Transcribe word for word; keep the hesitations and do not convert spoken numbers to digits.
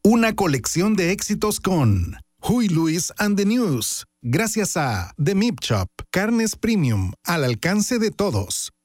Una colección de éxitos con Huey Lewis and the News. Gracias a The Meat Shop. Carnes premium al alcance de todos.